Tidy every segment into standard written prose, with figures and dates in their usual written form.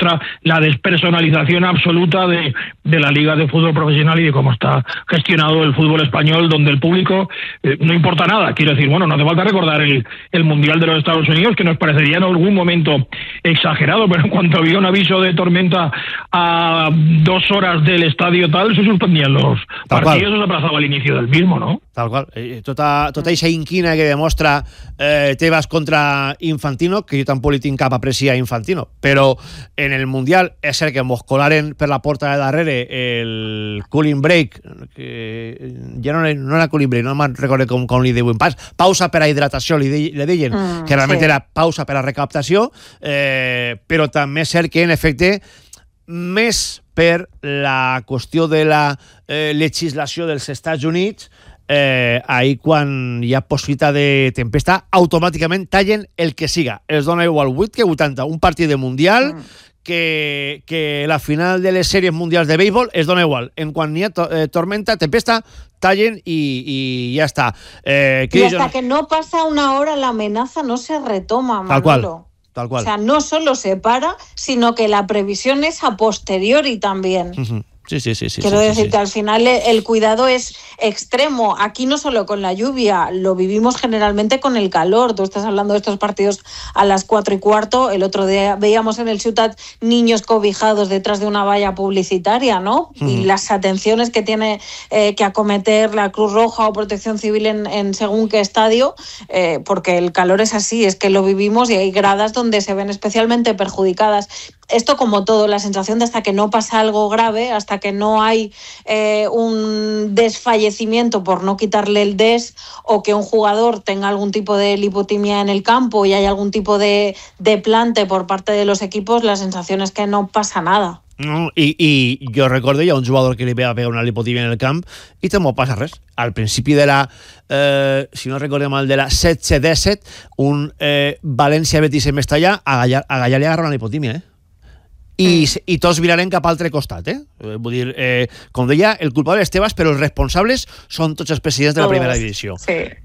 demuestra la despersonalización absoluta de la Liga de Fútbol Profesional y de cómo está gestionado el fútbol español, donde el público no importa nada. Quiero decir, bueno, no hace falta recordar el Mundial de los Estados Unidos, que nos parecería en algún momento exagerado, pero en cuanto había un aviso de tormenta a 2 horas del estadio tal, se suspendían los partidos o se aplazaba el inicio del mismo, ¿no? Tal qual. Tota aquesta inquina que demostra Tebas contra Infantino, que jo tampoc li tinc cap apreci a Infantino, però en el Mundial és cert que mos colaren per la porta de darrere el cooling break, que ja no era cooling break, no me'n recordo com li diuen pas, pausa per a hidratació, li deien, que realment era pausa per a recaptació, però també és cert que en efecte més per la qüestió de la legislació dels Estats Units, ahir quan hi ha possibilitat de tempesta automàticament tallen el que siga, es dona igual 8 que 80, un partit de Mundial que la final de les sèries mundials de béisbol es dona igual, en quan hi ha tormenta, tempesta, tallen y ya está. Y hasta que no pasa una hora la amenaza no se retoma, Manolo. Tal cual. O sea, no solo se para, sino que la previsión es a posteriori también. Sí. Quiero decir que al final el cuidado es extremo. Aquí no solo con la lluvia, lo vivimos generalmente con el calor. Tú estás hablando de estos partidos a las 4:15. El otro día veíamos en el Ciutat niños cobijados detrás de una valla publicitaria, ¿no? Y las atenciones que tiene que acometer la Cruz Roja o Protección Civil en según qué estadio, porque el calor es así, es que lo vivimos y hay gradas donde se ven especialmente perjudicadas. Esto, como todo, la sensación de hasta que no pasa algo grave, hasta que no hay un desfallecimiento por no quitarle el des, o que un jugador tenga algún tipo de lipotimia en el campo y hay algún tipo de plante por parte de los equipos, la sensación es que no pasa nada. I jo recordo, hi ha un jugador que li va pegar una lipotimia en el camp i tampoc passa res. Al principi de la, si no recordem mal, de la 17-17, un València-Betis en Mestalla, a Gallà li agarra una lipotimia, i tots mirarem cap al altre costat, vull dir, com deia, el culpable és Tebas, però els responsables són tots els presidents de la primera divisió.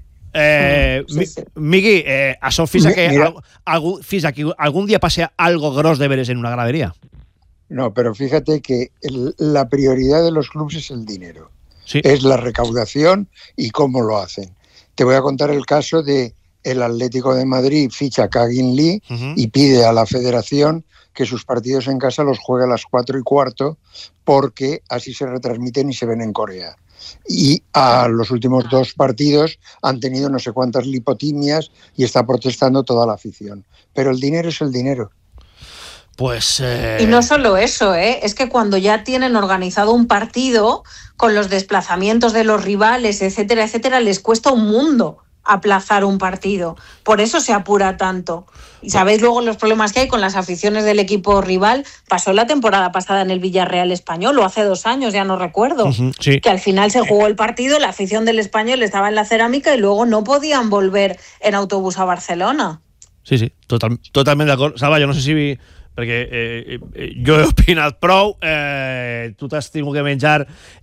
Migui, això fins a que algun dia passe algo gros de veres en una gradería. No, pero fíjate que la prioridad de los clubes es el dinero. Sí. Es la recaudación y cómo lo hacen. Te voy a contar el caso de el Atlético de Madrid ficha a Kagin Lee y pide a la federación que sus partidos en casa los juegue a las 4:15 porque así se retransmiten y se ven en Corea. Y a los últimos 2 partidos han tenido no sé cuántas lipotimias y está protestando toda la afición. Pero el dinero es el dinero. Pues, Y no solo eso, es que cuando ya tienen organizado un partido con los desplazamientos de los rivales, etcétera, etcétera, les cuesta un mundo aplazar un partido. Por eso se apura tanto. Y sabéis luego los problemas que hay con las aficiones del equipo rival. Pasó la temporada pasada en el Villarreal Español, o hace 2 años, ya no recuerdo. Sí. Que al final se jugó el partido, la afición del Español estaba en la Cerámica y luego no podían volver en autobús a Barcelona. Sí, totalment d'acord. Salva, jo no sé si... perquè jo he opinat prou, tu t'has tingut que menjar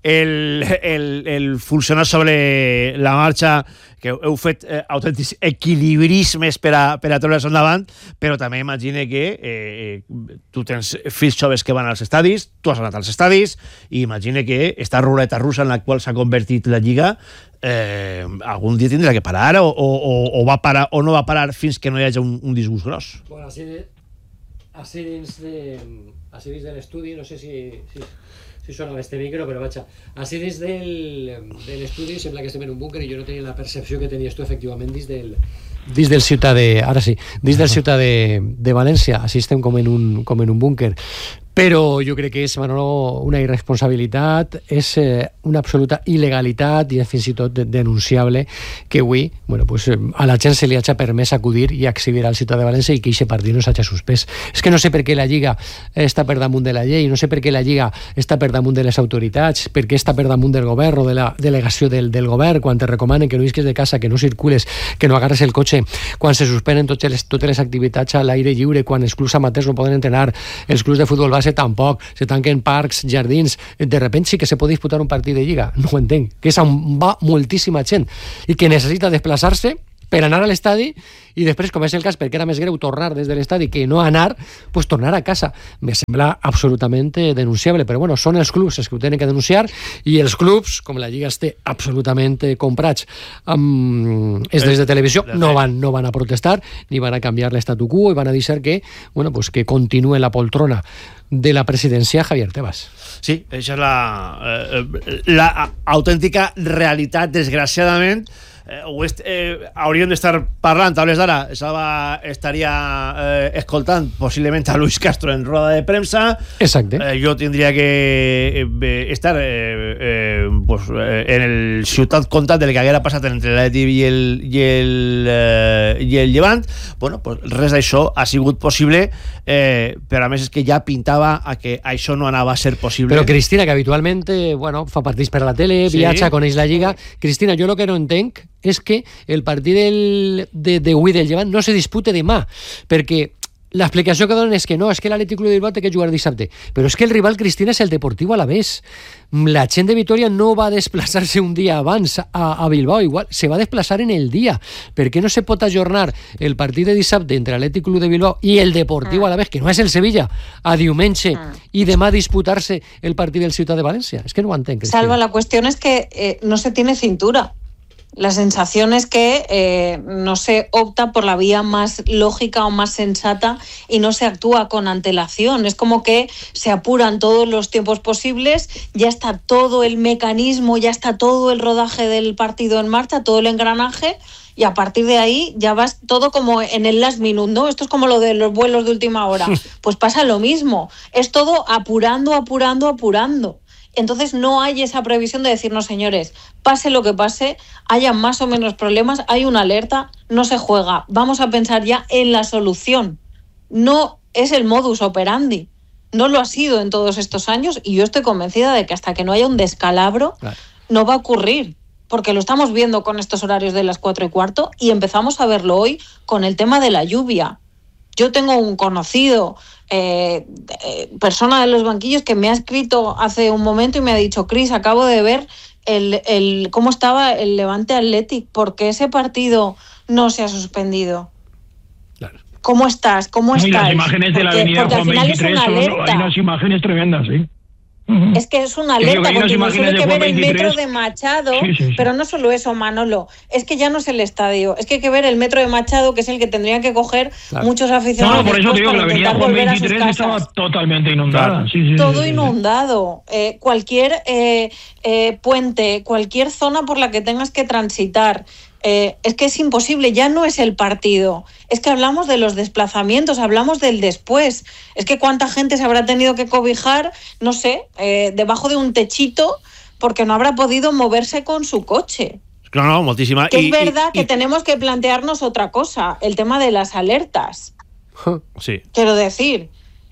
el funcionar sobre la marxa, que heu fet autèntics equilibrismes per a treure's endavant, però també imagine que tu tens fills joves que van als estadis, tu has anat als estadis, i imagine que esta ruleta russa en la qual s'ha convertit la Lliga algun dia tindrà que parar o va parar o no va parar fins que no hi hagi un disgust gros. Bueno, així dins de l'estudi, no sé si sona este micro, però vaja, així dins de l'estudi sembla que estem en un búnquer i jo no tenia la percepció que tenies tu efectivament dins del ciutat de... Ara sí, dins del ciutat de València, així estem com en un búnquer. Però jo crec que és, Manolo, una irresponsabilitat, és una absoluta il·legalitat i és fins i tot denunciable que avui a la gent se li hagi permès acudir i exhibir al Ciutat de València i que aquest partit no s'hagi suspès. És que no sé per què la Lliga està per damunt de la llei, no sé per què la Lliga està per damunt de les autoritats, per què està per damunt del govern o de la delegació del govern, quan te recomanen que no visquis de casa, que no circules, que no agarres el cotxe, quan se suspenen totes les activitats a l'aire lliure, quan els clubs amateurs no poden entrenar, els clubs de futbol base tampoc, se tanquen parcs, jardins, de repente sí que se pot disputar un partit de Lliga, no ho entenc, que és on va moltíssima gent i que necessita desplaçar-se per anar a l'estadi i després, com és el cas, perquè era més greu tornar des de l'estadi que no anar, pues tornar a casa. Me sembla absolutament denunciable, però bueno, són els clubs els que ho tenen que denunciar, i els clubs, com la Lliga els té absolutament comprats amb els drets de televisió, no van a protestar, ni van a canviar l'estatu quo, i van a dir que, bueno, pues que continue la poltrona de la presidència Javier Tebas. Sí, això és la autèntica realitat, desgraciadament. Hauríem d'estar parlant, a hores d'ara Salva estaria escoltant possiblement a Luis Castro en roda de premsa. Exacte. Jo tindria que estar pues, en el ciutat comtat del que haguera passat entre l'Atlètic i el Llevant. Bueno, pues res d'això ha sigut possible, però a més és que ja pintava a que això no anava a ser possible. Però Cristina, que habitualment bueno, fa partits per a la tele, viatja, coneix la Lliga. Cristina, jo el que no entenc és que el partit d'avui del Llevant no se dispute demà, perquè l'explicació que donen és que no, és que l'Atlètic Club de Bilbao té que jugar dissabte, però és que el rival, Cristina, és el Deportiu Alavés. La gent de Vitoria no va desplaçar-se un dia abans a Bilbao, igual se va desplaçar en el dia. Per què no se pot ajornar el partit de dissabte entre l'Atlètic Club de Bilbao i el Deportiu Alavés, que no és el Sevilla, a diumenge, i demà disputar-se el partit del Ciutat de València? És que no ho entenc, Cristina. Salva, la cuestión es que no se tiene cintura. La sensación es que no se opta por la vía más lógica o más sensata y no se actúa con antelación. Es como que se apuran todos los tiempos posibles, ya está todo el mecanismo, ya está todo el rodaje del partido en marcha, todo el engranaje, y a partir de ahí ya vas todo como en el last minute, ¿no? Esto es como lo de los vuelos de última hora. Pues pasa lo mismo. Es todo apurando. Entonces no hay esa previsión de decir, no, señores, pase lo que pase, haya más o menos problemas, hay una alerta, no se juega. Vamos a pensar ya en la solución. No es el modus operandi. No lo ha sido en todos estos años, y yo estoy convencida de que hasta que no haya un descalabro, no va a ocurrir. Porque lo estamos viendo con estos horarios de las 4:15 y empezamos a verlo hoy con el tema de la lluvia. Yo tengo un conocido, persona de los banquillos, que me ha escrito hace un momento y me ha dicho: Cris, acabo de ver cómo estaba el Levante Athletic, ¿por qué ese partido no se ha suspendido? Claro. ¿Cómo estás? Y las imágenes de la avenida Juan 23 hay unas imágenes tremendas, ¿sí? Es que es una alerta, porque no solo hay que ver el metro de Machado, pero no solo eso, Manolo, es que ya no es el estadio, es que hay que ver el metro de Machado, que es el que tendrían que coger muchos aficionados. No, por eso digo que la avenida Juan 23 estaba totalmente inundada. Todo inundado. Cualquier puente, cualquier zona por la que tengas que transitar. Es que es imposible, ya no es el partido, es que hablamos de los desplazamientos, hablamos del después, es que cuánta gente se habrá tenido que cobijar, no sé, debajo de un techito, porque no habrá podido moverse con su coche. Claro, moltísima. Que es verdad que tenemos que plantearnos otra cosa, el tema de las alertas. Sí. Quiero decir,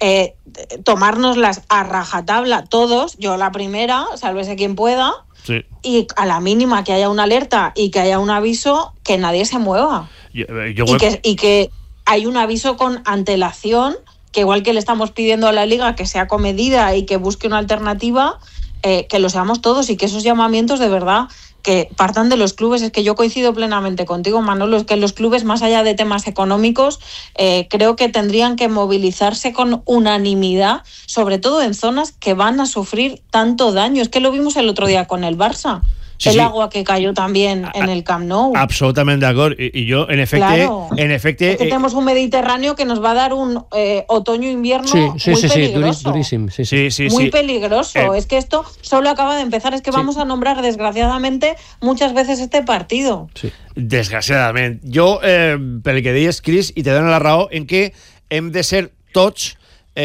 tomárnoslas a rajatabla todos, yo la primera, sálvese quien pueda. Sí. Y a la mínima que haya una alerta y que haya un aviso, que nadie se mueva. Y que hay un aviso con antelación, que igual que le estamos pidiendo a la Liga que sea comedida y que busque una alternativa, que lo seamos todos, y que esos llamamientos de verdad que partan de los clubes. Es que yo coincido plenamente contigo, Manolo, es que los clubes, más allá de temas económicos, creo que tendrían que movilizarse con unanimidad, sobre todo en zonas que van a sufrir tanto daño. Es que lo vimos el otro día con el Barça. El agua que cayó también en el Camp Nou. Absolutamente de acuerdo. Y yo, en efecto... Claro. Es que tenemos un Mediterráneo que nos va a dar un otoño-invierno muy peligroso. Durísimo. Muy peligroso. Es que esto solo acaba de empezar. Es que vamos a nombrar, desgraciadamente, muchas veces este partido. Sí. Desgraciadament. Jo, pel que deies, Cris, i te dono la raó en que hem de ser tots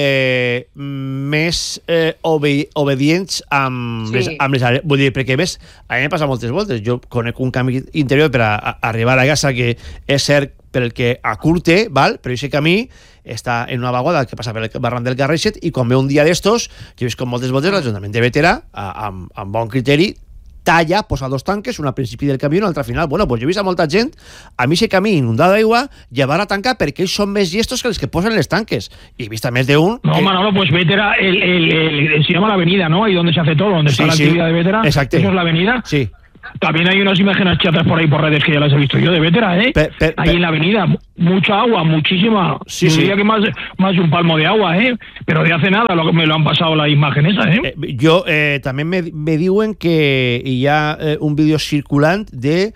més obedients amb les àrees. Vull dir, perquè ves, a mi m'ha passat moltes voltes. Jo conec un camí interior per a arribar a casa que és cert pel que acurte, val? Però aquest camí està en una vaguada que passa per el barranc del Carreixet, i quan ve un dia d'estos, jo he vist com moltes voltes l'Ajuntament de Bétera, amb bon criteri, talla, posa dos tanques, una al principi del camí i una altra al final. Bueno, pues jo he vist a molta gent, a mi aquest camí inundat d'aigua, llevar a tancar perquè ells són més llestos que els que posen les tanques. Y he vist a més d'un... No, Manolo, pues Bétera, se llama la avenida, ¿no? Ahí donde se hace todo, donde está la actividad de Bétera. Exacto. ¿Eso es la avenida? Sí. También hay unas imágenes chatas por ahí por redes que ya las he visto yo de Vétera, ahí en la avenida, mucha agua, muchísima. Sí, diría que más de un palmo de agua, pero de hace nada me lo han pasado la imagen esa, yo también me diuen que hi ha un vídeo circulant de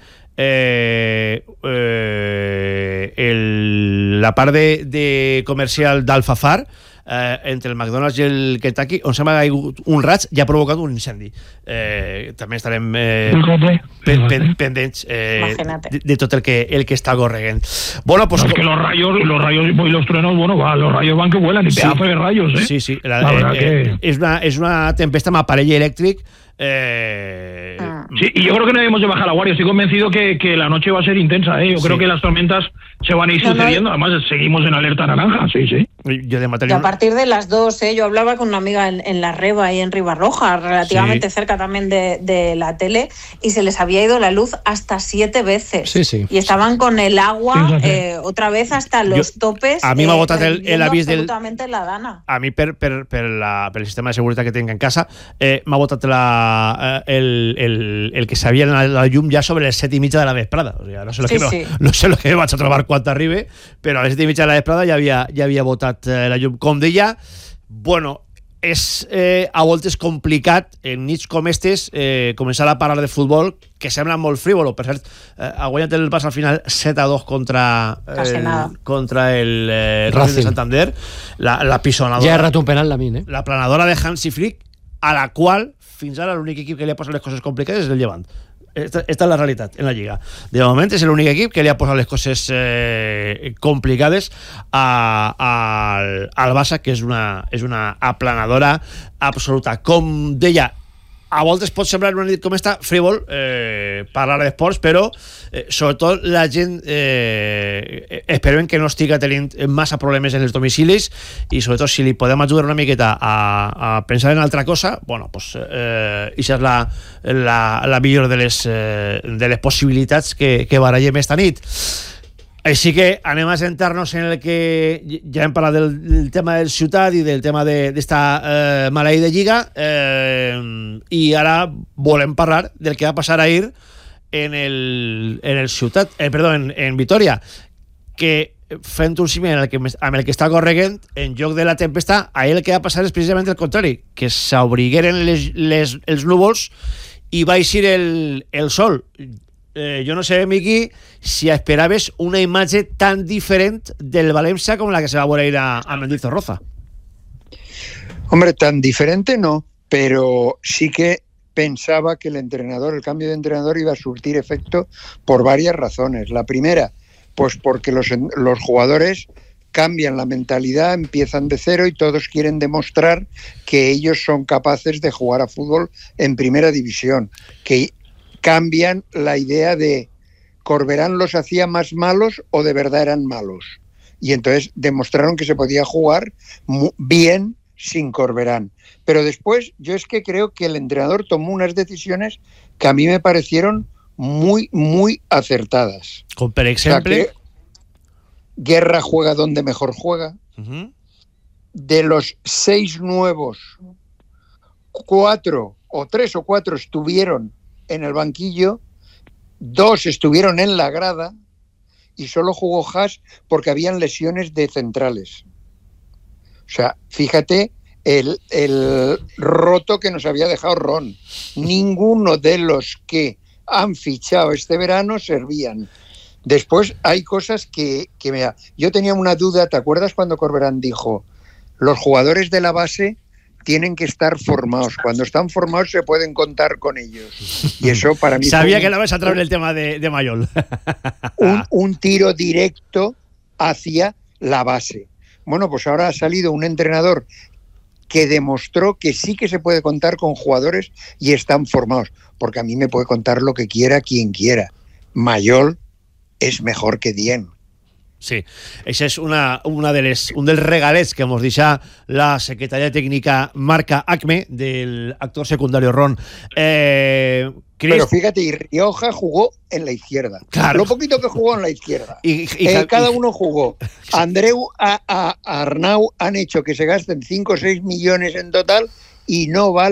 la part de comercial d'Alfafar, entre el McDonald's i el Kentucky, on s'ha caigut un raig i ha provocat un incendi. També estarem pendents de tot el que està corregent. Bueno, pues es que los rayos y los truenos, los rayos van que vuelan, y pedazo de rayos, Sí. És una tempesta amb aparell elèctric. Sí, y yo creo que no debemos de bajar la guardia. Estoy convencido que la noche va a ser intensa, Yo creo que las tormentas se van a ir sucediendo. Además, seguimos en alerta naranja, sí. Y a partir de las 2, yo hablaba con una amiga en La Reba, ahí en Ribarroja, relativamente cerca también de la tele, y se les había ido la luz hasta 7 veces. Sí. Y estaban con el agua otra vez hasta los topes. A mi m'ha botat l'avís del... absolutamente la dana. A mi, per el sistema de seguretat que tinc en casa, m'ha botat el que sabia la llum ja sobre les 7:30 de la vesprada. O sigui, no sé lo que vaig a trobar quan arribi, però a les 7:30 de la vesprada ja havia botat la llum. Com deia, bueno, és a voltes complicat en nits com estes començar a parlar de futbol, que sembla molt frívolo. Per cert, ha guanyat el Barça al final 7-2 contra el Racing de Santander, la pisonadora. Ja ha errat un penal Lamine, la planadora de Hansi Flick, a la qual fins ara l'únic equip que li ha posat les coses complicades és el Llevant. Esta és la realitat en la Lliga. De moment és l'únic equip que li ha posat les coses complicades al Barça, que és una aplanadora absoluta. Com deia, a voltes pot semblar una nit com esta frívol parlar d'esports, però sobretot la gent esperem que no estigui tenint massa problemes en els domicilis, i sobretot si li podem ajudar una miqueta a pensar en altra cosa, bueno, pues això és la millor de les possibilitats que barallem esta nit. Així que anem a sentar-nos en el que ja hem parlat del tema del Ciutat i del tema d'esta maleïda Lliga, i ara volem parlar del que va passar ahir en el Ciutat, en Vitoria, que fent un símil amb el que està corregent, en lloc de la tempesta, ahir el que va passar és precisament el contrari, que s'obrigueren els núvols i va eixir el sol. Jo no sé, Miqui, si esperaves una imatge tan diferent del Valencia como la que se va a ver a Mendizorroza. Hombre, tan diferente no, pero sí que pensaba que el cambio de entrenador iba a surtir efecto por varias razones. La primera, pues porque los jugadores cambian la mentalidad, empiezan de cero y todos quieren demostrar que ellos son capaces de jugar a fútbol en primera división, que cambian la idea de Corberán los hacía más malos o de verdad eran malos. Y entonces demostraron que se podía jugar bien sin Corberán. Pero después yo es que creo que el entrenador tomó unas decisiones que a mí me parecieron muy, muy acertadas. Con, por ejemplo, o sea, Guerra juega donde mejor juega. De los 6 nuevos, 4 o 3 o 4 estuvieron en el banquillo, 2 estuvieron en la grada y solo jugó Haas porque habían lesiones de centrales. O sea, fíjate el roto que nos había dejado Ron. Ninguno de los que han fichado este verano servían. Después hay cosas que yo tenía una duda. ¿Te acuerdas cuando Corberán dijo los jugadores de la base tienen que estar formados? Cuando están formados se pueden contar con ellos. Y eso para mí sabía que la vas a traer el tema de Mayol. un tiro directo hacia la base. Bueno, pues ahora ha salido un entrenador que demostró que sí que se puede contar con jugadores y están formados. Porque a mí me puede contar lo que quiera quien quiera. Mayol és mejor que Dient. Sí, això és un dels regalets que ens deixa la secretaria tècnica Marca Acme del actor secundario Ron. Pero fíjate, y Rioja jugó en la izquierda. Claro. Lo poquito que jugó en la izquierda. Cada uno jugó. Andreu, Arnau han hecho que se gasten 5 o 6 millones en total y no vale.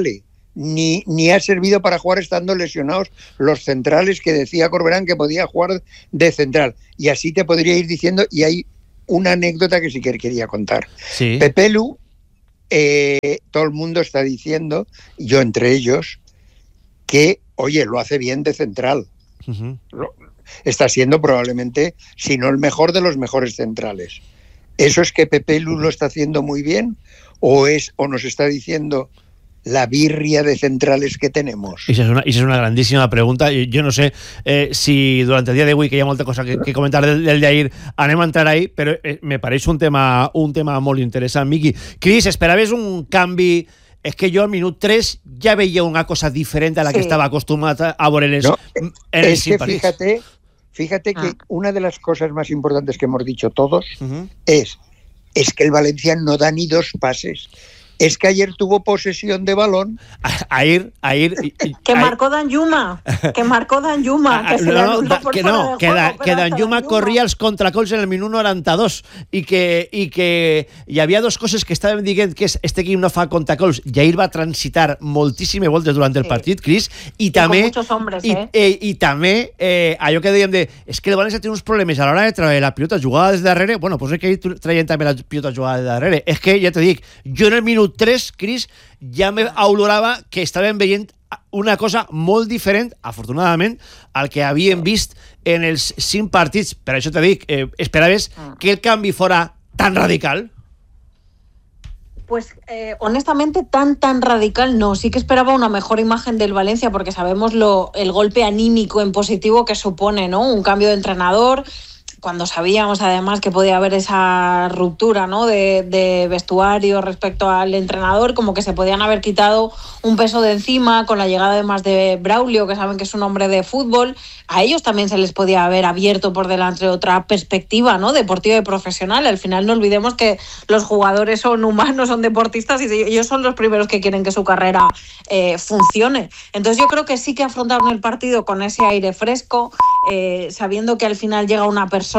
ni ha servido para jugar estando lesionados los centrales, que decía Corberán que podía jugar de central. Y así te podría ir diciendo, y hay una anécdota que sí que quería contar. Sí. Pepe Lu, todo el mundo está diciendo, yo entre ellos, que, oye, lo hace bien de central. Uh-huh. Está siendo probablemente, si no el mejor de los mejores centrales. ¿Eso es que Pepe Lu lo está haciendo muy bien? ¿O nos está diciendo la birria de centrales que tenemos? Esa es una grandíssima pregunta. Jo no sé si durant el dia d'avui, que hi ha molta cosa que comentar del Jair, anem a entrar ahí, però me pareix un tema molt interessant. Miqui, Cris, esperaves un canvi? És que jo al minut 3 ja veia una cosa diferent a la que estava acostumat a veure en els partits. Fíjate que una de las cosas más importantes que hemos dicho todos es que el Valencia no da ni 2 pases. Es que ayer tuvo posesión de balón. Que marcó Danjuma. Que Danjuma corria els contracols en el minut 92 i que hi havia 2 coses que estàvem dient, que este equip no fa contracols. Jair va transitar moltíssimes voltes durant el partit, Cris, i també allò que dèiem de és que el València té uns problemes a l'hora de treure la pilota jugada des de darrere. Bueno, pues és que ahir traient també la pilota jugada des de darrere. És que, ja te dic, jo en el minut 3, Cris, ja me olorava que estàvem veient una cosa molt diferent, afortunadament, al que havíem vist en els 5 partits. Per això te dic, esperaves que el canvi fora tan radical? Pues honestamente tan radical no. Sí que esperaba una mejor imagen del Valencia, porque sabemos el golpe anímico en positivo que supone, ¿no? Un cambio de entrenador, cuando sabíamos además que podía haber esa ruptura, ¿no? de vestuario respecto al entrenador, como que se podían haber quitado un peso de encima con la llegada además de Braulio, que saben que es un hombre de fútbol. A ellos también se les podía haber abierto por delante otra perspectiva, ¿no? Deportiva y profesional. Al final no olvidemos que los jugadores son humanos, son deportistas, y ellos son los primeros que quieren que su carrera funcione. Entonces yo creo que sí que afrontaron el partido con ese aire fresco, sabiendo que al final llega una persona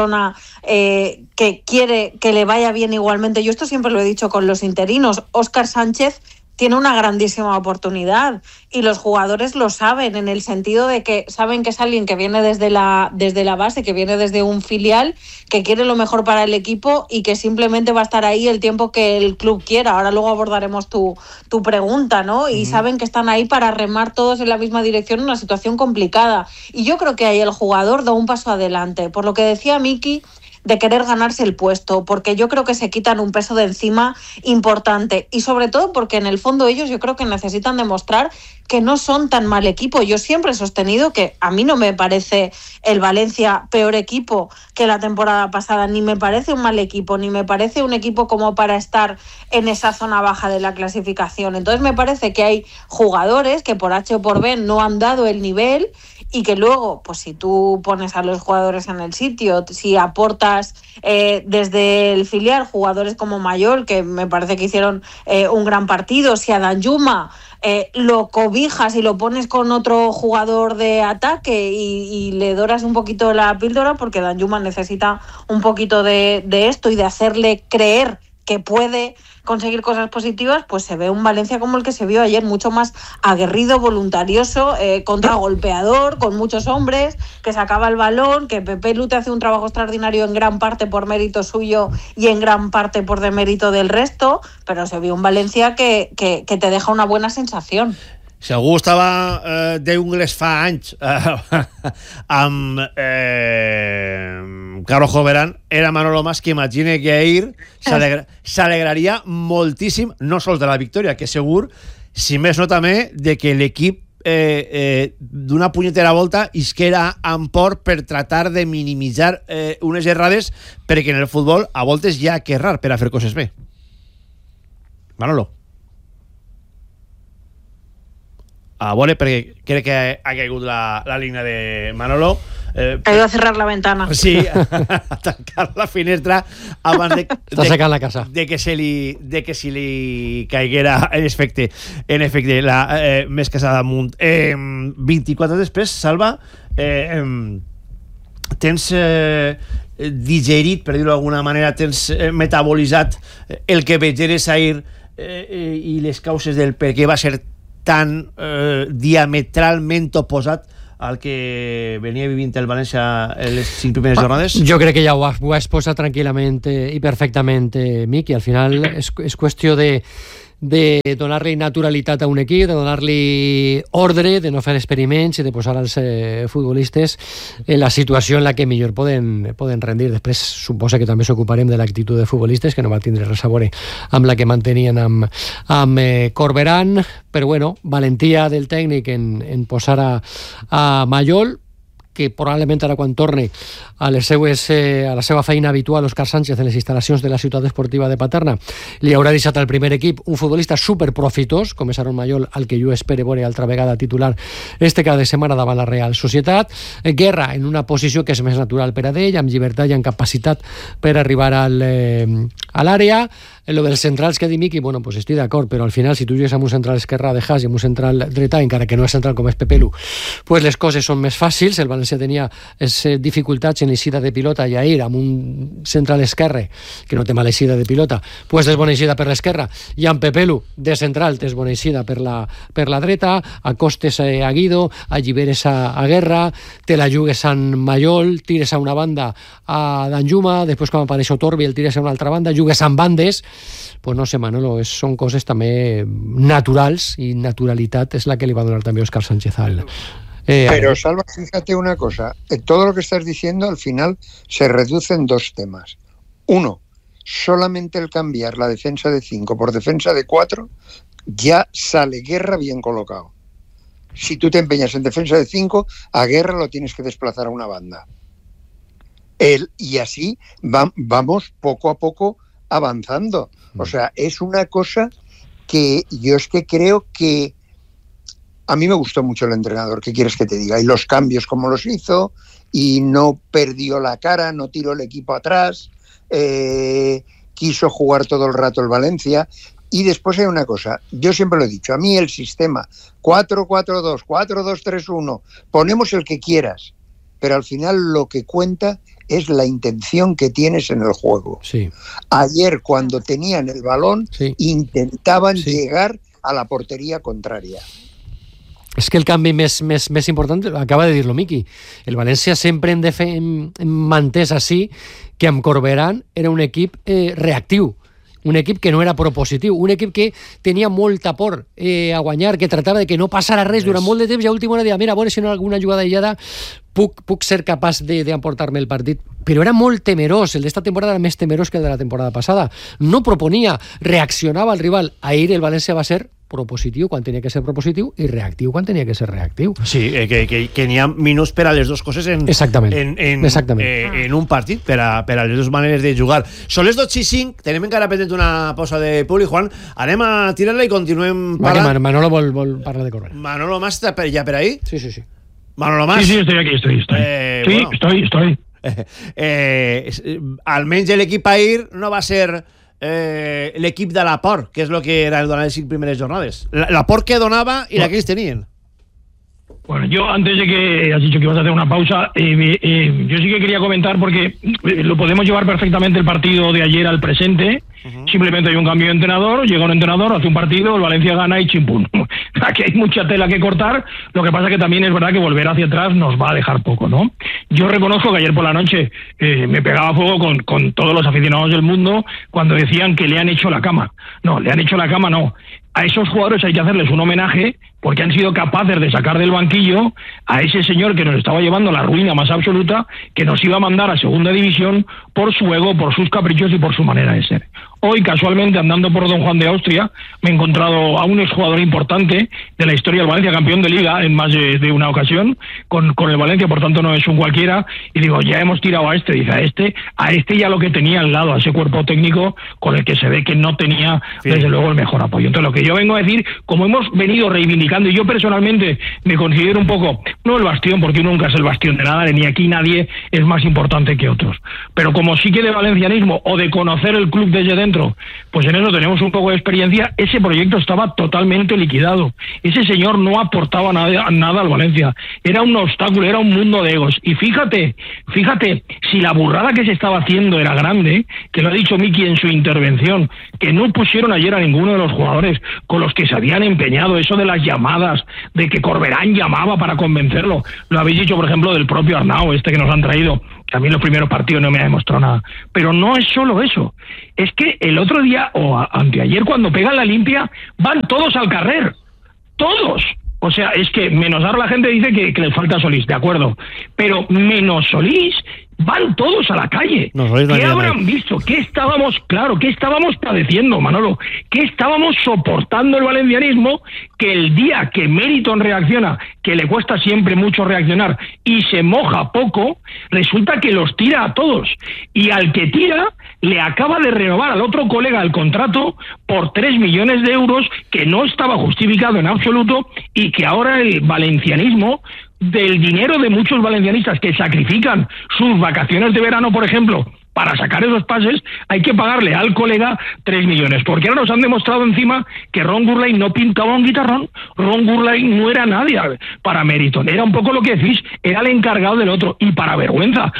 que quiere que le vaya bien igualmente. Yo esto siempre lo he dicho con los interinos. Óscar Sánchez tiene una grandísima oportunidad y los jugadores lo saben, en el sentido de que saben que es alguien que viene desde la base, que viene desde un filial, que quiere lo mejor para el equipo y que simplemente va a estar ahí el tiempo que el club quiera. Ahora luego abordaremos tu pregunta, ¿no? Y saben que están ahí para remar todos en la misma dirección en una situación complicada. Y yo creo que ahí el jugador da un paso adelante. Por lo que decía Miki, de querer ganarse el puesto, porque yo creo que se quitan un peso de encima importante, y sobre todo porque en el fondo ellos yo creo que necesitan demostrar que no son tan mal equipo. Yo siempre he sostenido que a mí no me parece el Valencia peor equipo que la temporada pasada, ni me parece un mal equipo, ni me parece un equipo como para estar en esa zona baja de la clasificación. Entonces me parece que hay jugadores que por H o por B no han dado el nivel, y que luego, pues si tú pones a los jugadores en el sitio, si aportas desde el filial jugadores como Mayol, que me parece que hicieron un gran partido, si a Danjuma lo cobijas y lo pones con otro jugador de ataque y le doras un poquito la píldora, porque Danjuma necesita un poquito de esto y de hacerle creer que puede conseguir cosas positivas, pues se ve un Valencia como el que se vio ayer, mucho más aguerrido, voluntarioso, contragolpeador, con muchos hombres, que sacaba el balón, que Pepe Lu hace un trabajo extraordinario en gran parte por mérito suyo y en gran parte por demérito del resto, pero se vio un Valencia que te deja una buena sensación. Si algú estava d'ungles fa anys amb Carlos Joverán, era Manolo Mas, que imagina que ahir s'alegraria moltíssim, no sols de la victòria, que segur, si més no també, de que l'equip d'una punyetera volta isquera amb por per tratar de minimitzar unes errades, perquè en el futbol a voltes hi ha que errar per a fer coses bé. Manolo. A veure, perquè crec que ha caigut la línia de Manolo. Ha ido a cerrar la ventana. Sí, a tancar la finestra abans de que se li caiguera en efecte la més casada amunt. 24 després, Salva, tens digerit, per dir-ho d'alguna manera, tens metabolitzat el que vegeres ahir i les causes del per què va ser tan diametralment oposat al que venia vivint el València en les 5 primeres jornades? Jo crec que ja ho ha exposat tranquil·lament i perfectament, Miqui. Al final és qüestió de donar-li naturalitat a un equip, de donar-li ordre, de no fer experiments i de posar els futbolistes en la situació en la que millor poden rendir. Després suposa que també s'ocuparem de l'actitud de futbolistes, que no va tindre res a veure amb la que mantenien amb Corberán, però bueno, valentia del tècnic en posar a Mayol, que probablement ara quan torni a la seva feina habitual Òscar Sánchez en les instal·lacions de la ciutat esportiva de Paterna li haurà deixat al primer equip un futbolista superprofitós com és Aaron Mayol, al que jo espero veure altra vegada titular este cada setmana davant la Real Societat. Guerra en una posició que és més natural per a ell, amb llibertat i amb capacitat per arribar a l'àrea. En lo dels centrals que ha dit Miqui, bueno, pues estic d'acord, però al final si tu jugues amb un central esquerrà de Haas i amb un central dretà, encara que no és central com és Pepelu, pues les coses són més fàcils. El València tenia dificultats en l'eixida de pilota i ahir amb un central esquerre que no té mala eixida de pilota, pues és bona eixida per l'esquerra, i amb Pepelu de central tens bona eixida per la dreta, acostes a Guido, alliberes a Guerra, te la jugues a Mayol, tires a una banda a Danjuma, després quan apareix Otorbi el tires a una altra banda, jugues amb bandes. Pues no sé, Manolo, són coses també naturals, i naturalitat és la que li va donar també Òscar Sánchez al... Pero Salva, fíjate una cosa, todo lo que estás diciendo al final se reduce en 2 temas. Uno, solamente el cambiar la defensa de 5 por defensa de 4 ya sale Guerra bien colocado. Si tú te empeñas en defensa de 5, a Guerra lo tienes que desplazar a una banda. Y así vamos poco a poco avanzando. O sea, es una cosa que yo es que creo que a mí me gustó mucho el entrenador, ¿qué quieres que te diga? Y los cambios como los hizo, y no perdió la cara, no tiró el equipo atrás, quiso jugar todo el rato el Valencia. Y después hay una cosa, yo siempre lo he dicho, a mí el sistema 4-4-2, 4-2-3-1, ponemos el que quieras, pero al final lo que cuenta es la intención que tienes en el juego. Sí. Ayer, cuando tenían el balón, sí, intentaban llegar a la portería contraria. És que el canvi més important, acaba de dir-lo Miqui, el València sempre hem mantès així que amb Corberán era un equip reactiu, un equip que no era propositiu, un equip que tenia molta por a guanyar, que tratava de que no passara res durant molt de temps, i a última hora deia, mira, a veure si no hi ha alguna jugada aïllada puc ser capaç d'emportar-me el partit. Però era molt temerós, el d'esta temporada era més temerós que el de la temporada passada. No proponia, reaccionava al rival. Ahir el València va ser propositiu quan tenia que ser propositiu i reactiu quan tenia que ser reactiu. Sí, que n'hi ha minuts per a les dues coses en un partit, per a les dues maneres de jugar. Són les 12:05, tenim encara pendent una pausa de Puli. Juan, anem a tirar-la i continuem parlant. Va, que Manolo vol parlar de Corberán. Manolo Mas està ja per ahí? Sí. Manolo Mas. Sí, estoy aquí, estoy. Sí, bueno. estoy. Almenys l'equip ahir no va ser l'equip de Laporte, que és el que era el donar les 5 primeres jornades. Laporte que donava i la que ells tenien. Bueno, yo antes de que has dicho que ibas a hacer una pausa, yo sí que quería comentar, porque lo podemos llevar perfectamente el partido de ayer al presente. Simplemente hay un cambio de entrenador, llega un entrenador, hace un partido, el Valencia gana y chimpún. Aquí hay mucha tela que cortar. Lo que pasa que también es verdad que volver hacia atrás nos va a dejar poco, ¿no? Yo reconozco que ayer por la noche me pegaba fuego con todos los aficionados del mundo cuando decían que le han hecho la cama. No, le han hecho la cama no. A esos jugadores hay que hacerles un homenaje porque han sido capaces de sacar del banquillo a ese señor que nos estaba llevando a la ruina más absoluta, que nos iba a mandar a segunda división por su ego, por sus caprichos y por su manera de ser. Hoy, casualmente, andando por Don Juan de Austria, me he encontrado a un exjugador importante de la historia del Valencia, campeón de Liga en más de una ocasión, con el Valencia, por tanto no es un cualquiera, y digo, ya hemos tirado a este, dice, a este ya lo que tenía al lado, a ese cuerpo técnico con el que se ve que no tenía, desde luego, el mejor apoyo. Entonces, lo que yo vengo a decir, como hemos venido reivindicando, y yo personalmente me considero un poco, no el bastión, porque uno nunca es el bastión de nada, ni aquí nadie es más importante que otros, pero como sí que de valencianismo, o de conocer el club desde dentro, dentro. Pues en eso tenemos un poco de experiencia. Ese proyecto estaba totalmente liquidado. Ese señor no aportaba nada al Valencia. Era un obstáculo, era un mundo de egos. Y fíjate, si la burrada que se estaba haciendo era grande, que lo ha dicho Miki en su intervención, que no pusieron ayer a ninguno de los jugadores con los que se habían empeñado, eso de las llamadas, de que Corberán llamaba para convencerlo. Lo habéis dicho, por ejemplo, del propio Arnau, que nos han traído, que a mí en los primeros partidos no me ha demostrado nada. Pero no es solo eso. Es que el otro día, o anteayer, cuando pegan la limpia, van todos al carrer. ¡Todos! O sea, es que menos ahora la gente dice que le falta Solís, de acuerdo. Pero menos Solís, van todos a la calle. ¿Qué habrán visto? ¿Qué estábamos padeciendo, Manolo? ¿Qué estábamos soportando el valencianismo? Que el día que Meriton reacciona, que le cuesta siempre mucho reaccionar, y se moja poco, resulta que los tira a todos. Y al que tira, le acaba de renovar al otro colega el contrato por 3 millones de euros, que no estaba justificado en absoluto, y que ahora el valencianismo, del dinero de muchos valencianistas que sacrifican sus vacaciones de verano, por ejemplo, para sacar esos pases, hay que pagarle al colega 3 millones. Porque ahora nos han demostrado encima que Ron Gurley no pintaba un guitarrón. Ron Gurley no era nadie para Meriton. Era un poco lo que decís, era el encargado del otro. Y para vergüenza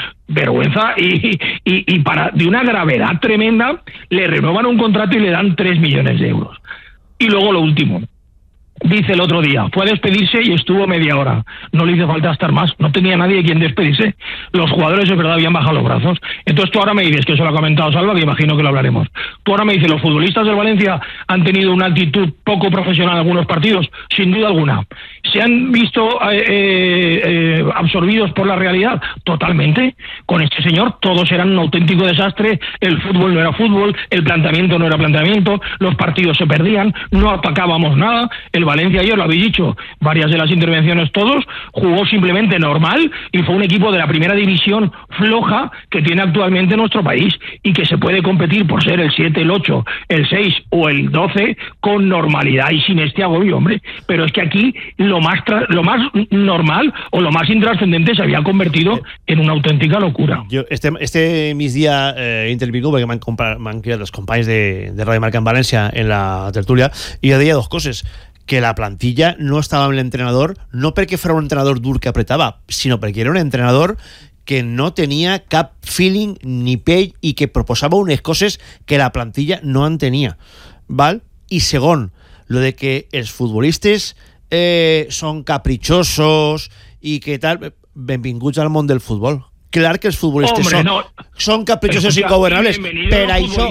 y para de una gravedad tremenda, le renuevan un contrato y le dan 3 millones de euros. Y luego lo último. Dice el otro día, fue a despedirse y estuvo media hora. No le hizo falta estar más, no tenía nadie a quien despedirse. Los jugadores, es verdad, habían bajado los brazos. Entonces tú ahora me dices, que eso lo ha comentado Salva, que imagino que lo hablaremos. Tú ahora me dices, ¿los futbolistas del Valencia han tenido una actitud poco profesional en algunos partidos? Sin duda alguna. ¿Se han visto absorbidos por la realidad? Totalmente. Con este señor todos eran un auténtico desastre, el fútbol no era fútbol, el planteamiento no era planteamiento, los partidos se perdían, no atacábamos nada. El Valencia, ayer lo habéis dicho, varias de las intervenciones todos, jugó simplemente normal y fue un equipo de la primera división floja que tiene actualmente nuestro país y que se puede competir por ser el 7, el 8, el 6 o el 12 con normalidad y sin este agobio, hombre. Pero es que aquí lo más normal o lo más intrascendente se había convertido en una auténtica locura. Jo este migdia intervingut perquè m'han cridat els companys de Radio Marca en València en la tertúlia i jo deia dos coses, que la plantilla no estava amb l'entrenador no perquè fos un entrenador dur que apretava, sinó perquè era un entrenador que no tenia cap feeling ni pell i que proposava unes coses que la plantilla no en tenia, val? I segon, lo de que els futbolistes són capritxosos i que tal, benvinguts al món del futbol. Clar que els futbolistes són capritxosos i ingovernables. Per això,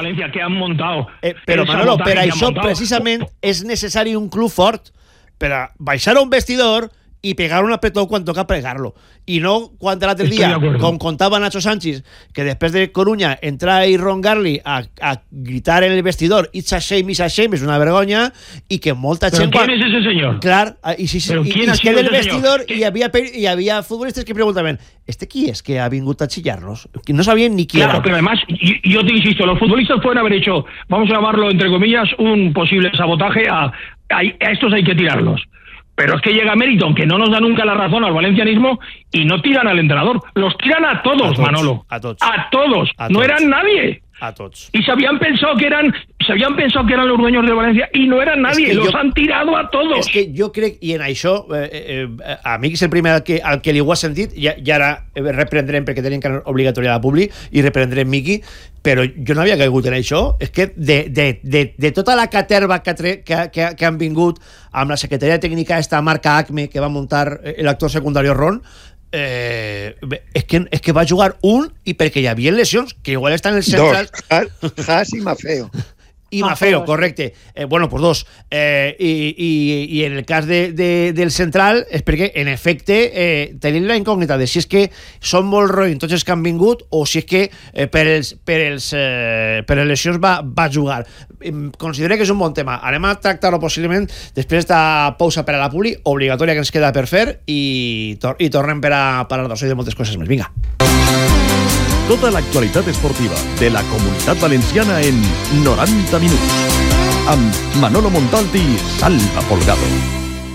però Manolo, per això precisament és necessari un club fort per a baixar a un vestidor y pegar un apretón cuando toca pegarlo. Y no cuando l'altre dia, com contava Nacho Sánchez, que després de Coruña entra ahí Ron Garley a gritar en el vestidor it's a shame, és una vergonya, i que molta gent... ¿Pero quién es ese señor? Clar, i es que del vestidor hi havia futbolistes que preguntaven qui és que ha vingut a chillarnos? No sabien ni quién era. Claro, pero además, yo te insisto, los futbolistas pueden haber hecho, vamos a llamarlo entre comillas, un posible sabotaje a estos hay que tirarlos. Pero es que llega Meriton, que no nos da nunca la razón al valencianismo, y no tiran al entrenador. Los tiran a todos, Manolo. A todos. No eran nadie. A todos. Y se habían pensado que eran los dueños de Valencia y no eran nadie, los han tirado a todos. És que jo crec, i en això a mi que és el primer al que li ho ha sentit, i ara reprendrem perquè tenim que anar obligatòria a la Publi i reprendrem Miqui, però jo no havia caigut en això. És que de tota la caterva que han vingut amb la secretaria tècnica esta marca ACME que va muntar l'actor secundari Ron, és que va jugar un i perquè hi havia lesions que igual estan en el central. Haas i Mafeo. Y Mafeo, correcte. Bueno, pues dos. Y en el cas del central és perquè, en efecte, tenim la incògnita de si és que són molt roïns tots els que han vingut o si és que per les lesions va jugar. Considero que és un bon tema. Anem a tractar-lo possiblement després d'esta pausa per a la Publi, obligatòria que ens queda per fer, i tornem per a parlar de moltes coses més. Vinga. Tota l'actualitat esportiva de la Comunitat Valenciana en 90 minuts. Amb Manolo Montalt i Salva Folgado.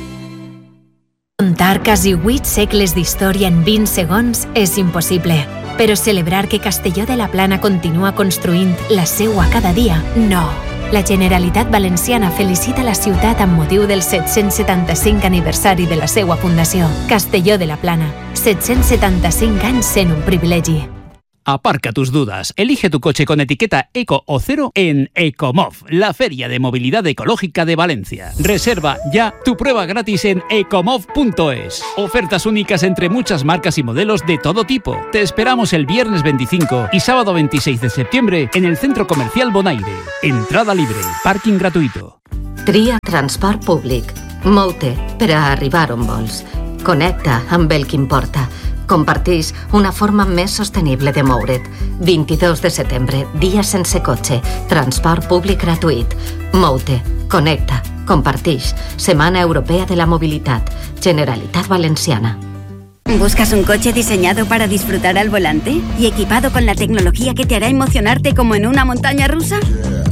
Contar quasi 8 segles d'història en 20 segons és impossible. Però celebrar que Castelló de la Plana continua construint la seua cada dia, no. La Generalitat Valenciana felicita la ciutat amb motiu del 775 aniversari de la seua fundació. Castelló de la Plana, 775 anys sent un privilegi. Aparca tus dudas. Elige tu coche con etiqueta Eco o Cero en Ecomov, la feria de movilidad ecológica de Valencia. Reserva ya tu prueba gratis en ecomov.es. Ofertas únicas entre muchas marcas y modelos de todo tipo. Te esperamos el viernes 25 y sábado 26 de septiembre en el Centro Comercial Bonaire. Entrada libre, parking gratuito. Tria transport públic. Moute per a arribar on vols. Connecta amb el que importa. Compartix una forma més sostenible de moure't. 22 de setembre, dia sense cotxe. Transport públic gratuït. Moute, connecta, compartix. Setmana Europea de la Mobilitat. Generalitat Valenciana. ¿Buscas un coche diseñado para disfrutar al volante y equipado con la tecnología que te hará emocionarte como en una montaña rusa?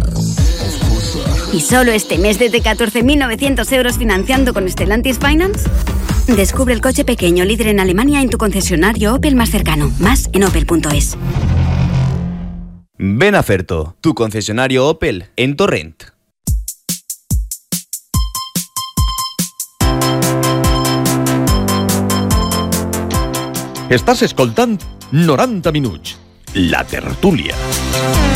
¿Y solo este mes desde 14.900 euros financiando con Stellantis Finance? Descubre el coche pequeño líder en Alemania en tu concesionario Opel más cercano. Más en opel.es. Ven a Ferto, tu concesionario Opel en Torrent. Estàs escoltant 90 minuts, la tertúlia.